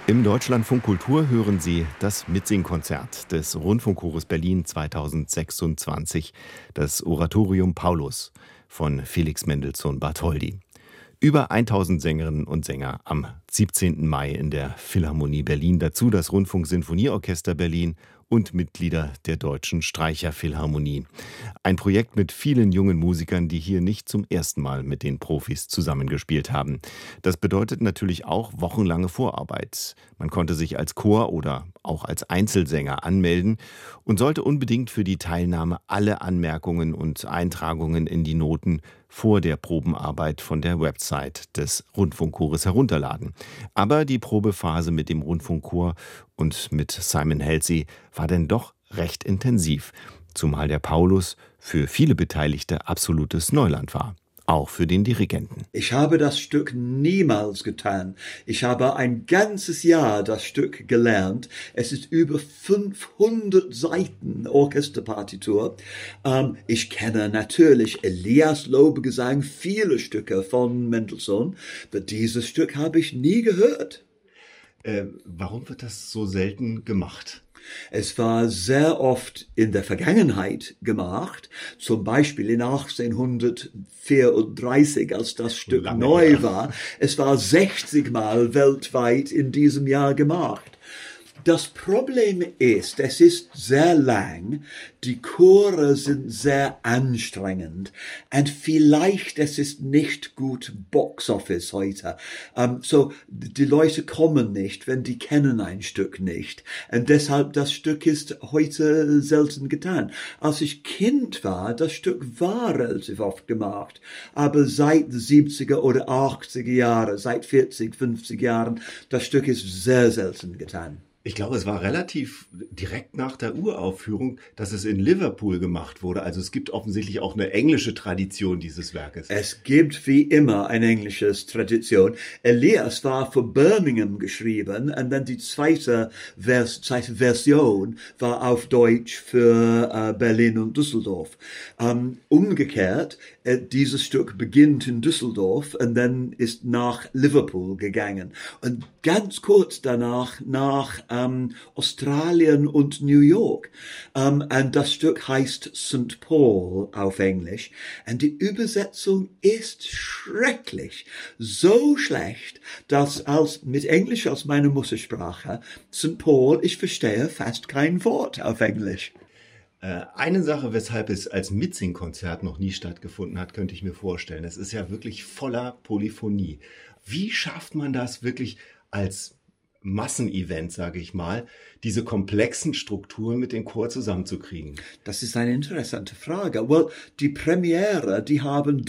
Im Deutschlandfunk Kultur hören Sie das Mitsingkonzert des Rundfunkchores Berlin 2026, das Oratorium Paulus von Felix Mendelssohn Bartholdy. Über 1000 Sängerinnen und Sänger am 17. Mai in der Philharmonie Berlin. Dazu das Rundfunksinfonieorchester Berlin und Mitglieder der Deutschen Streicherphilharmonie. Ein Projekt mit vielen jungen Musikern, die hier nicht zum ersten Mal mit den Profis zusammengespielt haben. Das bedeutet natürlich auch wochenlange Vorarbeit. Man konnte sich als Chor oder auch als Einzelsänger anmelden und sollte unbedingt für die Teilnahme alle Anmerkungen und Eintragungen in die Noten vor der Probenarbeit von der Website des Rundfunkchores herunterladen. Aber die Probephase mit dem Rundfunkchor und mit Simon Halsey war denn doch recht intensiv, zumal der Paulus für viele Beteiligte absolutes Neuland war. Auch für den Dirigenten. Ich habe das Stück niemals getan. Ich habe ein ganzes Jahr das Stück gelernt. Es ist über 500 Seiten Orchesterpartitur. Ich kenne natürlich Elias Lobegesang, viele Stücke von Mendelssohn, aber dieses Stück habe ich nie gehört. Warum wird das so selten gemacht? Es war sehr oft in der Vergangenheit gemacht, zum Beispiel in 1834, als das Stück neu war. Es war 60 Mal weltweit in diesem Jahr gemacht. Das Problem ist, es ist sehr lang, die Chore sind sehr anstrengend und vielleicht es ist nicht gut Box-Office heute. So die Leute kommen nicht, wenn die kennen ein Stück nicht. Und deshalb das Stück ist heute selten getan. Als ich Kind war, das Stück war relativ oft gemacht. Aber seit den 70er oder 80er Jahren, seit 40, 50 Jahren, das Stück ist sehr selten getan. Ich glaube, es war relativ direkt nach der Uraufführung, dass es in Liverpool gemacht wurde. Also es gibt offensichtlich auch eine englische Tradition dieses Werkes. Es gibt wie immer eine englische Tradition. Elias war für Birmingham geschrieben und dann die zweite Version war auf Deutsch für Berlin und Düsseldorf. Umgekehrt, dieses Stück beginnt in Düsseldorf und dann ist nach Liverpool gegangen. Und ganz kurz danach nach Australien und New York. Und das Stück heißt St. Paul auf Englisch. Und die Übersetzung ist schrecklich. So schlecht, dass mit Englisch als meine Muttersprache, St. Paul, ich verstehe fast kein Wort auf Englisch. Eine Sache, weshalb es als Mitsingkonzert noch nie stattgefunden hat, könnte ich mir vorstellen. Es ist ja wirklich voller Polyphonie. Wie schafft man das wirklich als Massenevent, sage ich mal, diese komplexen Strukturen mit dem Chor zusammenzukriegen? Das ist eine interessante Frage. Well, die Premiere, die haben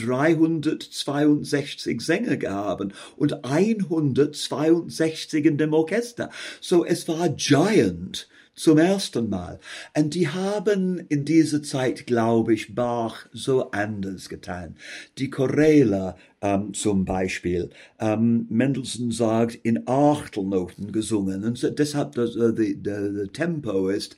362 Sänger gehabt und 162 in dem Orchester. So, es war giant zum ersten Mal. Und die haben in dieser Zeit, glaube ich, Bach so anders getan. Die Choräle zum Beispiel, Mendelssohn sagt, in Achtelnoten gesungen. Und deshalb das Tempo ist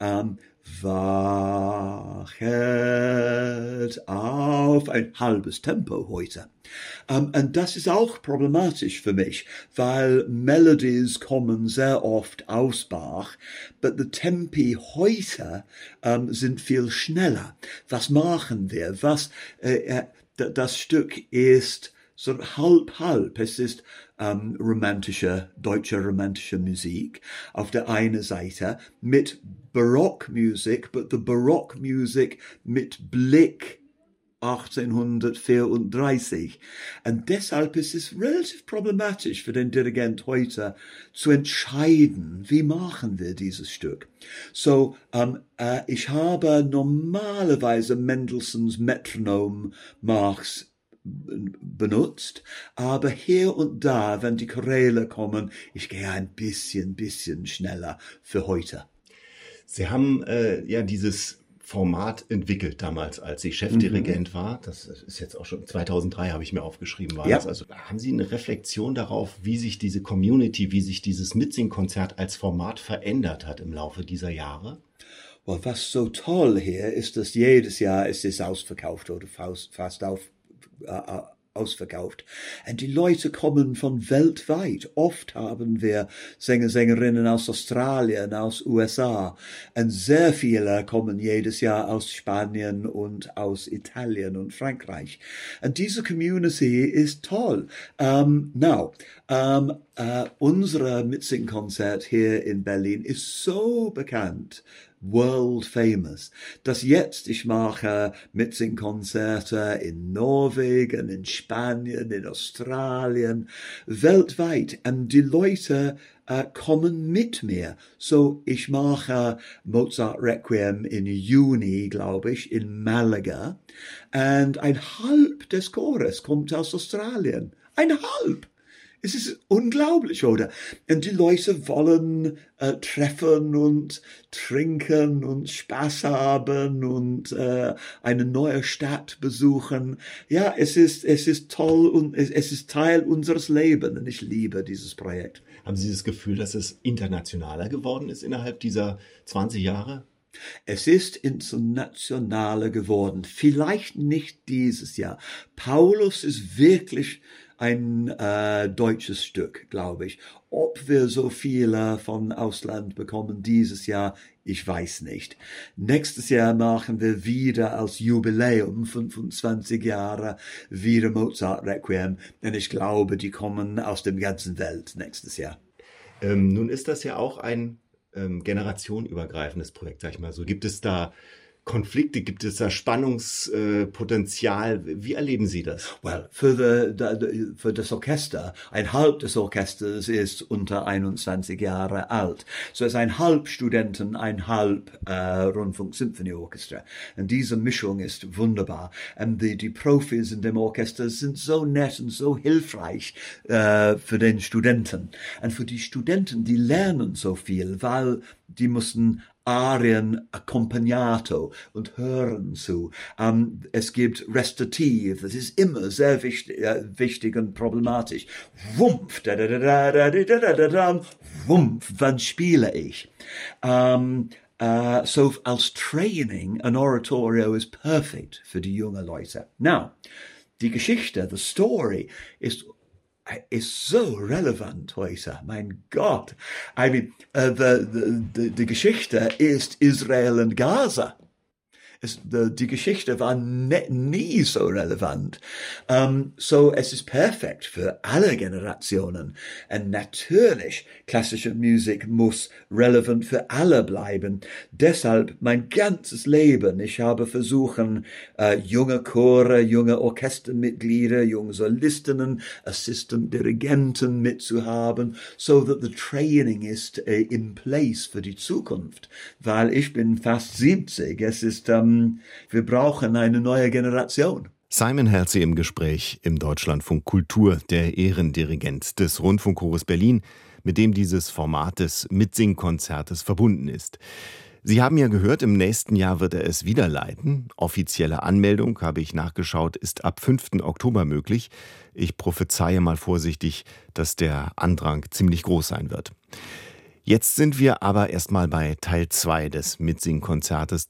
wachet auf, ein halbes Tempo heute. Und das ist auch problematisch für mich, weil Melodies kommen sehr oft aus Bach, but the Tempi heute sind viel schneller. Was machen wir? Das Stück ist so halb. Es ist deutsche romantische Musik auf der einen Seite mit Barockmusik, but the Barockmusik mit Blick 1834. Und deshalb ist es relativ problematisch für den Dirigent heute zu entscheiden, wie machen wir dieses Stück. So, ich habe normalerweise Mendelssohns Metronom-Marks benutzt, aber hier und da, wenn die Choräle kommen, ich gehe ein bisschen schneller für heute. Sie haben ja dieses Format entwickelt damals, als ich Chefdirigent war. Das ist jetzt auch schon 2003, habe ich mir aufgeschrieben. War das. Also haben Sie eine Reflexion darauf, wie sich diese Community, wie sich dieses Mitsingkonzert als Format verändert hat im Laufe dieser Jahre? Well, was so toll hier ist, dass jedes Jahr es ist ausverkauft oder fast ausverkauft. Und die Leute kommen von weltweit. Oft haben wir Sänger, Sängerinnen aus Australien, aus USA. Und sehr viele kommen jedes Jahr aus Spanien und aus Italien und Frankreich. Und diese Community ist toll. Unser Mitsing-Konzert hier in Berlin ist so bekannt, world famous, dass jetzt ich mache Mitsing-Konzerte in Norwegen, in Spanien, in Australien, weltweit. Und die Leute kommen mit mir. So, ich mache Mozart Requiem im Juni, glaube ich, in Malaga. Und ein halb des Chores kommt aus Australien. Ein halb! Es ist unglaublich, oder? Und die Leute wollen treffen und trinken und Spaß haben und eine neue Stadt besuchen. Ja, es ist toll und es ist Teil unseres Lebens. Und ich liebe dieses Projekt. Haben Sie das Gefühl, dass es internationaler geworden ist innerhalb dieser 20 Jahre? Es ist internationaler geworden. Vielleicht nicht dieses Jahr. Paulus ist wirklich ein deutsches Stück, glaube ich. Ob wir so viele von Ausland bekommen dieses Jahr, ich weiß nicht. Nächstes Jahr machen wir wieder als Jubiläum 25 Jahre wieder Mozart Requiem. Und ich glaube, die kommen aus der ganzen Welt nächstes Jahr. Nun ist das ja auch ein generationenübergreifendes Projekt, sag ich mal so. Gibt es da Konflikte, gibt es da Spannungspotenzial? Wie erleben Sie das? Well, für das Orchester, ein halb des Orchesters ist unter 21 Jahre alt. So es ist ein halb Studenten, ein halb Rundfunk-Symphonieorchester. Und diese Mischung ist wunderbar. Und die Profis in dem Orchester sind so nett und so hilfreich für den Studenten. Und für die Studenten, die lernen so viel, weil die müssen Arien accompagnato und hören zu. Es gibt Rezitativ, das ist immer sehr wichtig und problematisch. Wumpf, da da da da da da da da, wumpf, wann spiele ich? So als Training, ein Oratorio ist perfekt für die jungen Leute. Now, die Geschichte, the story ist so relevant heute. Mein Gott. I mean, die Geschichte ist Israel und Gaza. Die Geschichte war nie so relevant. So es ist perfekt für alle Generationen. Und natürlich, klassische Musik muss relevant für alle bleiben. Deshalb mein ganzes Leben, ich habe versucht, junge Chore, junge Orchestermitglieder, junge Solistinnen, Assistant-Dirigenten mitzuhaben, so that the training ist in place für die Zukunft. Weil ich bin fast 70. Es ist wir brauchen eine neue Generation. Simon Halsey im Gespräch im Deutschlandfunk Kultur, der Ehrendirigent des Rundfunkchores Berlin, mit dem dieses Format des Mitsingkonzertes verbunden ist. Sie haben ja gehört, im nächsten Jahr wird er es wieder leiten. Offizielle Anmeldung, habe ich nachgeschaut, ist ab 5. Oktober möglich. Ich prophezeie mal vorsichtig, dass der Andrang ziemlich groß sein wird. Jetzt sind wir aber erstmal bei Teil 2 des Mitsingkonzertes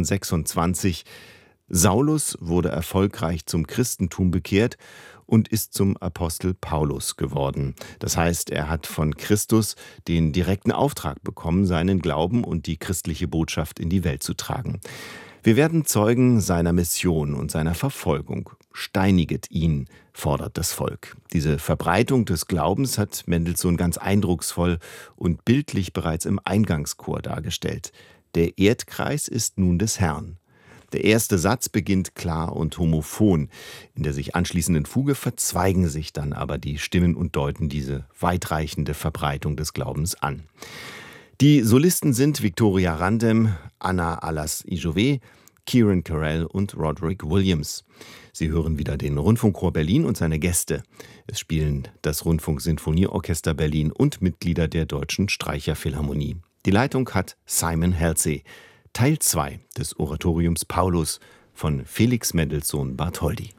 2026. Saulus wurde erfolgreich zum Christentum bekehrt und ist zum Apostel Paulus geworden. Das heißt, er hat von Christus den direkten Auftrag bekommen, seinen Glauben und die christliche Botschaft in die Welt zu tragen. Wir werden Zeugen seiner Mission und seiner Verfolgung. Steiniget ihn, fordert das Volk. Diese Verbreitung des Glaubens hat Mendelssohn ganz eindrucksvoll und bildlich bereits im Eingangschor dargestellt. Der Erdkreis ist nun des Herrn. Der erste Satz beginnt klar und homophon. In der sich anschließenden Fuge verzweigen sich dann aber die Stimmen und deuten diese weitreichende Verbreitung des Glaubens an. Die Solisten sind Victoria Randem, Anna Alas-Ijové, Kieran Carell und Roderick Williams. Sie hören wieder den Rundfunkchor Berlin und seine Gäste. Es spielen das Rundfunksinfonieorchester Berlin und Mitglieder der Deutschen Streicherphilharmonie. Die Leitung hat Simon Halsey. Teil 2 des Oratoriums Paulus von Felix Mendelssohn Bartholdy.